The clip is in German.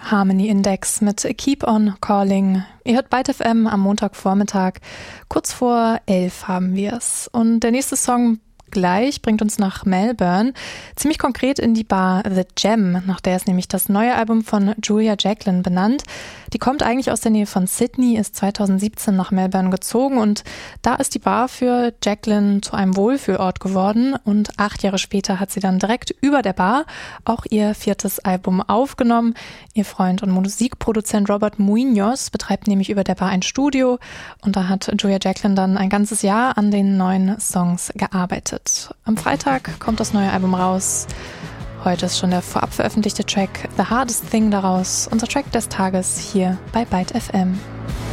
Harmony Index mit Keep on Calling. Ihr hört Byte FM am Montagvormittag. Kurz vor 11 haben wir es. Und der nächste Song gleich bringt uns nach Melbourne, ziemlich konkret in die Bar The Gem, nach der ist nämlich das neue Album von Julia Jacklin benannt. Die kommt eigentlich aus der Nähe von Sydney, ist 2017 nach Melbourne gezogen und da ist die Bar für Jacklin zu einem Wohlfühlort geworden und 8 Jahre später hat sie dann direkt über der Bar auch ihr 4. Album aufgenommen. Ihr Freund und Musikproduzent Robert Munoz betreibt nämlich über der Bar ein Studio und da hat Julia Jacklin dann ein ganzes Jahr an den neuen Songs gearbeitet. Am Freitag kommt das neue Album raus. Heute ist schon der vorab veröffentlichte Track The Hardest Thing daraus, unser Track des Tages hier bei Byte FM.